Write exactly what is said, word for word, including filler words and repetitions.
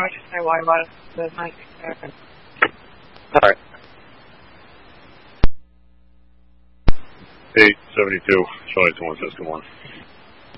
what you say why was the ninety seconds. All right. eight seventy-two, Charlie two one six, come on.